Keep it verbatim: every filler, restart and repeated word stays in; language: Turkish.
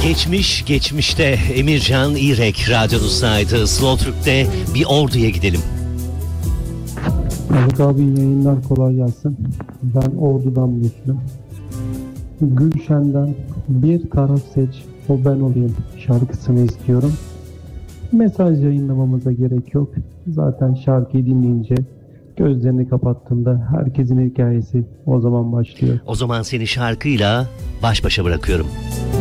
Geçmiş geçmişte Emircan İrek radyonuzdaydı. Slow Türk'te bir Ordu'ya gidelim. Evet abi, yayınlar, kolay gelsin. Ben Ordu'dan Müslüm. Gülşen'den Bir Taraf Seç O Ben Olayım şarkısını istiyorum. Mesaj yayınlamamıza gerek yok. Zaten şarkıyı dinleyince gözlerini kapattığında herkesin hikayesi o zaman başlıyor. O zaman seni şarkıyla baş başa bırakıyorum.